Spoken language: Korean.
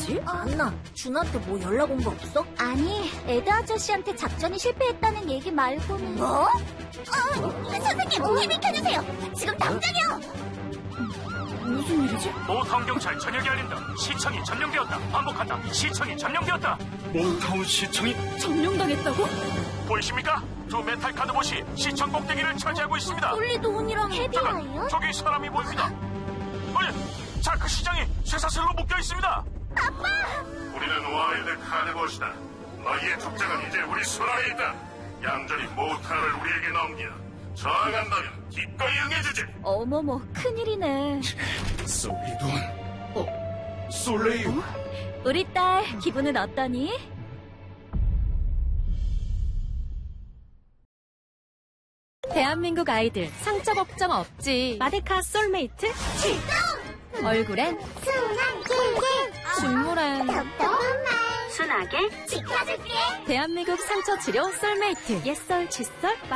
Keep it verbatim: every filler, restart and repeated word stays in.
일이지? 안나, 준한테 뭐 연락 온 거 없어? 아니, 에드 아저씨한테 작전이 실패했다는 얘기 말고는. 뭐? 어, 선생님, 힘 비켜주세요. 지금 당장이요. 무슨 일이지? 모타운 경찰 전역이 알린다. 시청이 점령되었다. 반복한다. 시청이 점령되었다. 모타운 시청이 점령당했다고? 보이십니까? 두 메탈 카드봇이 시청 꼭대기를 차지하고 있습니다. 솔리드온이랑 잠깐, 헤비와이어? 저기 사람이 보입니다. 아니, 자크 시장이 쇠사슬로 묶여 있습니다. 우리는 와일드 카드봇이다. 너희의 축장은 이제 우리 손 안에 있다. 얌전히 모타를 우리에게 넘겨. 저항한다면 기꺼이 응해주지. 어머머, 큰일이네. 솔리돈. 어, 솔레이오. 우리 딸, 기분은 어떠니? 대한민국 아이들 상처 걱정 없지. 마데카 솔메이트 출동! 얼굴엔 순하게, 줄무란 답답한 말. 순하게 지켜줄게. 대한민국 상처 치료 솔메이트 옛썰 칫솔